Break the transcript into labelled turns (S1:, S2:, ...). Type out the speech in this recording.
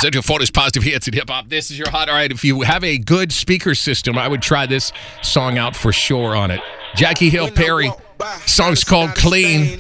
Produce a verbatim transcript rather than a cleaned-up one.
S1: Central Florida's positive hits and hip hop. This is your hot. All right, if you have a good speaker system, I would try this song out for sure on it. Jackie Hill Perry. Song's called Clean.